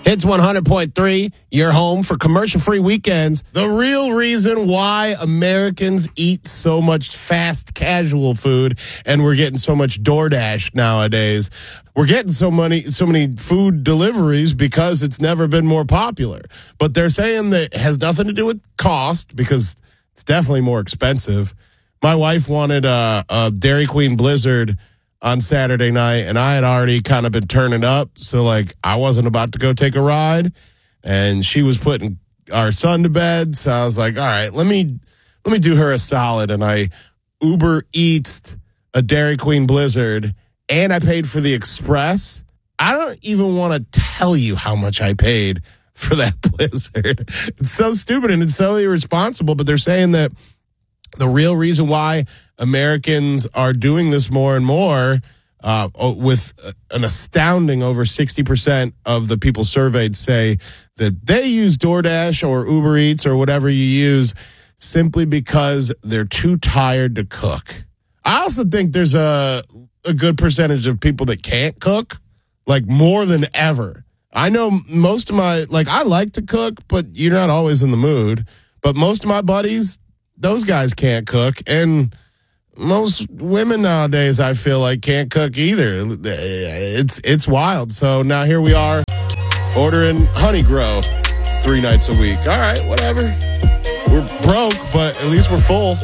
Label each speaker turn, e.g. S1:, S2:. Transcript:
S1: Hits 100.3, your home for commercial-free weekends. The real reason why Americans eat so much fast casual food and we're getting so much DoorDash nowadays. We're getting so many food deliveries because it's never been more popular. But they're saying that it has nothing to do with cost because it's definitely more expensive. My wife wanted a Dairy Queen Blizzard on Saturday night, and I had already kind of been turning up, so like I wasn't about to go take a ride, and she was putting our son to bed, so I was like, all right, let me do her a solid, and I Uber Eats a Dairy Queen Blizzard, and I paid for the Express. I don't even want to tell you how much I paid for that Blizzard. It's so stupid and it's so irresponsible, but they're saying that the real reason why Americans are doing this more and more, with an astounding over 60% of the people surveyed say that they use DoorDash or Uber Eats or whatever you use simply because they're too tired to cook. I also think there's a good percentage of people that can't cook, like more than ever. I know most of I like to cook, but you're not always in the mood. But most of my buddies, those guys can't cook, and most women nowadays, I feel like, can't cook either. It's wild. So now here we are ordering Honey Grow 3 nights a week. All right, whatever. We're broke, but at least we're full.